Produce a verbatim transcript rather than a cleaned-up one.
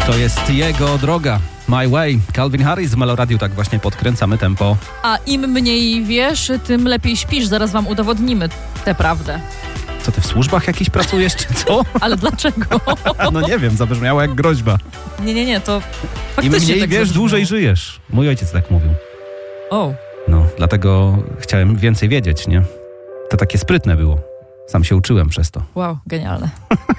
To jest jego droga. My Way. Calvin Harris w Meloradiu. Tak właśnie podkręcamy tempo. A im mniej wiesz, tym lepiej śpisz. Zaraz wam udowodnimy tę prawdę. Co, ty w służbach jakiś pracujesz, czy co? Ale dlaczego? No nie wiem, zabrzmiało jak groźba. Nie, nie, nie, to Im faktycznie mniej tak wiesz, zabrzmiało. dłużej żyjesz. Mój ojciec tak mówił. O. No, dlatego chciałem więcej wiedzieć, nie? To takie sprytne było. Sam się uczyłem przez to. Wow, genialne.